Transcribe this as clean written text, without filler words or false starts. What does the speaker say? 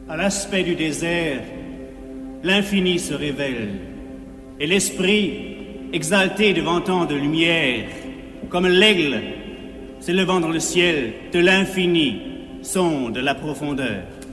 À l'aspect du désert, l'infini se révèle, et l'esprit, exalté devant tant de lumière, comme l'aigle s'élevant dans le ciel de l'infini, sonde la profondeur.